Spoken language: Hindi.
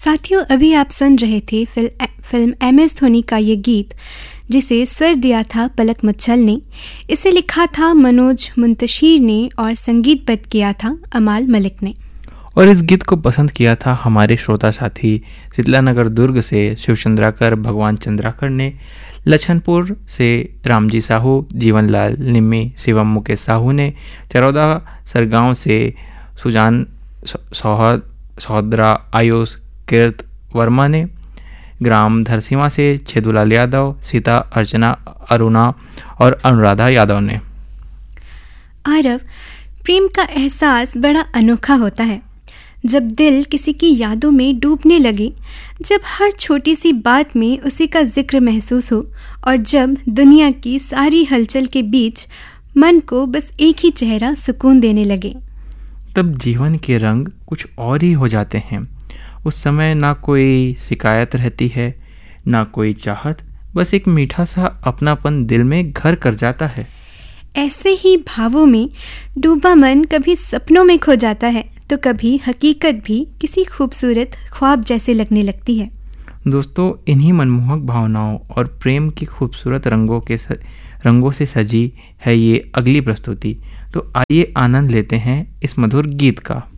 साथियों, अभी आप सुन रहे थे फिल्म MS धोनी का ये गीत, जिसे स्वर दिया था पलक मुच्छल ने। इसे लिखा था मनोज मुंतशिर ने और संगीतबद्ध किया था अमाल मलिक ने। और इस गीत को पसंद किया था हमारे श्रोता साथी शीतलानगर दुर्ग से शिवचंद्राकर भगवान चंद्राकर ने, लछनपुर से रामजी साहू, जीवनलाल निम्मी, शिवम मुकेश साहू ने, चरौदा सरगांव से सुजान सौदरा, आयुष कीर्त वर्मा ने, ग्राम धरसीमा से छेदुलाल यादव, सीता अर्चना अरुणा और अनुराधा यादव ने। आरव, प्रेम का एहसास बड़ा अनोखा होता है। जब दिल किसी की यादों में डूबने लगे, जब हर छोटी सी बात में उसी का जिक्र महसूस हो, और जब दुनिया की सारी हलचल के बीच मन को बस एक ही चेहरा सुकून देने लगे, तब जीवन के रंग कुछ और ही हो जाते हैं। उस समय ना कोई शिकायत रहती है, ना कोई चाहत, बस एक मीठा सा अपनापन दिल में घर कर जाता है। ऐसे ही भावों में डूबा मन कभी सपनों में खो जाता है, तो कभी हकीकत भी किसी खूबसूरत ख्वाब जैसे लगने लगती है। दोस्तों, इन्हीं मनमोहक भावनाओं और प्रेम की खूबसूरत रंगों से सजी है ये अगली प्रस्तुति। तो आइए आनंद लेते हैं इस मधुर गीत का।